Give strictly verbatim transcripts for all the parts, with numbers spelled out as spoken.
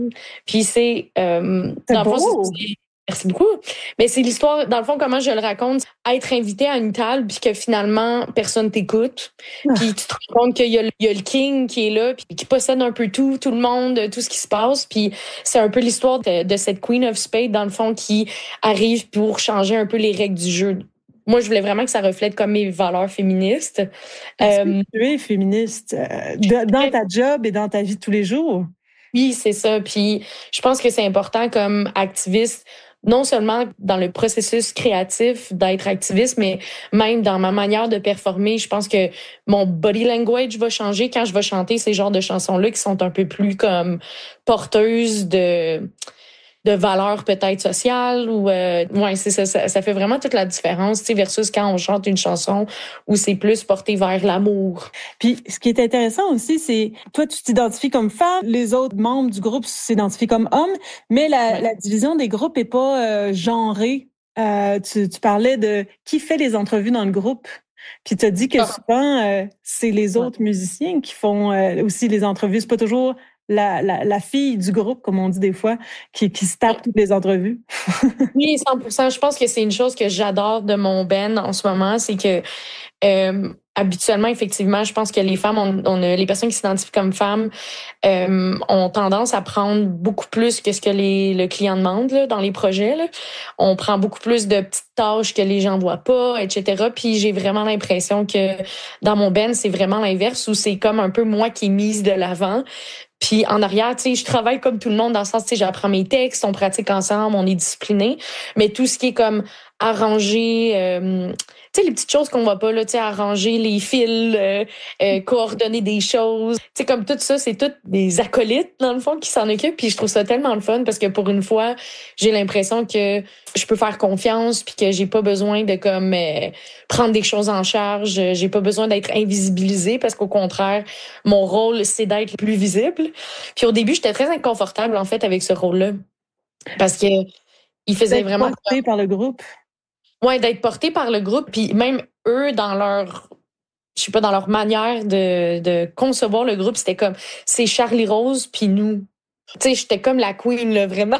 Puis c'est... Euh, c'est dans le fond, beau! c'est, merci beaucoup. Mais c'est l'histoire, dans le fond, comment je le raconte, être invité à une table puis que finalement, personne t'écoute. Ah. Puis tu te rends compte qu'il y a, le, il y a le king qui est là puis qui possède un peu tout, tout le monde, tout ce qui se passe. Puis c'est un peu l'histoire de, de cette Queen of Spades, dans le fond, qui arrive pour changer un peu les règles du jeu. Moi, je voulais vraiment que ça reflète comme mes valeurs féministes. Est-ce euh, que tu es féministe euh, de, dans ta job et dans ta vie de tous les jours? Oui, c'est ça. Puis je pense que c'est important comme activiste, non seulement dans le processus créatif d'être activiste, mais même dans ma manière de performer. Je pense que mon body language va changer quand je vais chanter ces genres de chansons-là qui sont un peu plus comme porteuses de de valeurs peut-être sociales ou euh, ouais, c'est ça, ça ça fait vraiment toute la différence, tu sais, versus quand on chante une chanson où c'est plus porté vers l'amour. Puis ce qui est intéressant aussi, c'est toi tu t'identifies comme femme, les autres membres du groupe s'identifient comme hommes, mais la, ouais. la division des groupes est pas euh, genrée. Euh, tu, tu parlais de qui fait les entrevues dans le groupe. Puis tu as dit que oh. souvent euh, c'est les autres ouais. musiciens qui font euh, aussi les entrevues, c'est pas toujours La, la, la fille du groupe, comme on dit des fois, qui, qui se tape toutes les entrevues. Oui, cent pour cent. Je pense que c'est une chose que j'adore de mon band en ce moment, c'est que euh, habituellement, effectivement, je pense que les femmes, on, on a, les personnes qui s'identifient comme femmes euh, ont tendance à prendre beaucoup plus que ce que les, le client demande là, dans les projets. Là. On prend beaucoup plus de petites tâches que les gens voient pas, et cetera. Puis j'ai vraiment l'impression que dans mon band, c'est vraiment l'inverse, où c'est comme un peu moi qui est mise de l'avant. Puis en arrière, tu sais, je travaille comme tout le monde dans le sens, tu sais, j'apprends mes textes, on pratique ensemble, on est discipliné. Mais tout ce qui est comme arranger, euh, tu sais, les petites choses qu'on voit pas là, tu sais, arranger les fils, euh, euh, coordonner des choses, tu sais, comme tout ça, c'est toutes des acolytes dans le fond qui s'en occupent. Puis je trouve ça tellement le fun parce que pour une fois, j'ai l'impression que je peux faire confiance puis que j'ai pas besoin de comme euh, prendre des choses en charge, j'ai pas besoin d'être invisibilisée parce qu'au contraire, mon rôle c'est d'être plus visible. Puis au début, j'étais très inconfortable en fait avec ce rôle-là parce que il faisait d'être vraiment porté par le groupe. Ouais, d'être porté par le groupe, puis même eux dans leur, je sais pas, dans leur manière de de concevoir le groupe, c'était comme c'est Charlie Rose puis nous. Tu sais, j'étais comme la queen là vraiment.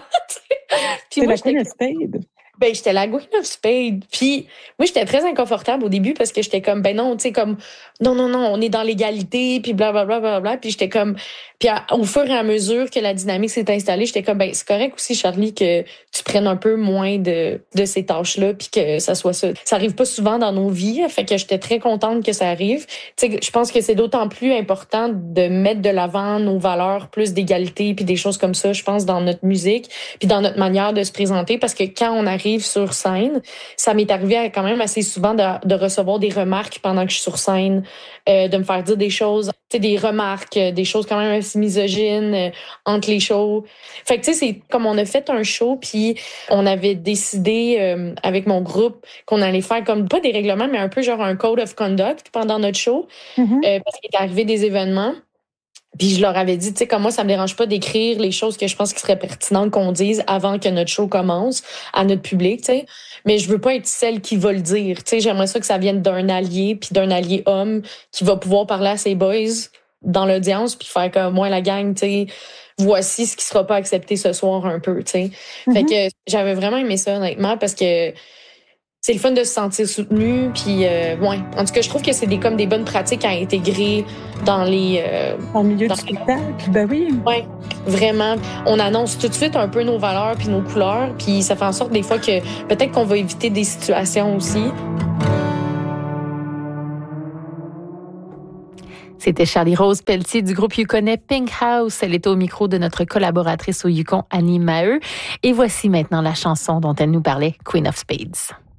Puis moi, la queen of spades. Ben, j'étais la Queen of Spades. Puis, moi, j'étais très inconfortable au début parce que j'étais comme, ben non, tu sais, comme, non, non, non, on est dans l'égalité, puis blablabla, bla, bla, bla. Puis j'étais comme, puis à, au fur et à mesure que la dynamique s'est installée, j'étais comme, ben c'est correct aussi, Charlie, que tu prennes un peu moins de, de ces tâches-là, puis que ça soit ça. Ça arrive pas souvent dans nos vies, fait que j'étais très contente que ça arrive. Tu sais, je pense que c'est d'autant plus important de mettre de l'avant nos valeurs, plus d'égalité, puis des choses comme ça, je pense, dans notre musique, puis dans notre manière de se présenter, parce que quand on arrive sur scène, ça m'est arrivé quand même assez souvent de, de recevoir des remarques pendant que je suis sur scène, euh, de me faire dire des choses, tu sais, des remarques, des choses quand même assez misogynes euh, entre les shows. Fait que tu sais, c'est comme on a fait un show, puis on avait décidé euh, avec mon groupe qu'on allait faire comme pas des règlements, mais un peu genre un code of conduct pendant notre show, mm-hmm. euh, parce qu'il est arrivé des événements. Puis je leur avais dit, tu sais, comme moi, ça me dérange pas d'écrire les choses que je pense qu'il serait pertinent qu'on dise avant que notre show commence à notre public, tu sais. Mais je veux pas être celle qui va le dire, tu sais. J'aimerais ça que ça vienne d'un allié, puis d'un allié homme qui va pouvoir parler à ses boys dans l'audience, puis faire comme moi, la gang, tu sais, voici ce qui sera pas accepté ce soir un peu, tu sais. Mm-hmm. Fait que j'avais vraiment aimé ça, honnêtement, parce que c'est le fun de se sentir soutenu, puis euh, ouais. En tout cas, je trouve que c'est des comme des bonnes pratiques à intégrer dans les euh, en milieu du spectacle. Ben oui. Ouais, vraiment. On annonce tout de suite un peu nos valeurs puis nos couleurs, puis ça fait en sorte des fois que peut-être qu'on va éviter des situations aussi. C'était Charlie Rose Pelletier du groupe Yukonnais Pink House. Elle est au micro de notre collaboratrice au Yukon, Annie Maheu. Et voici maintenant la chanson dont elle nous parlait, Queen of Spades.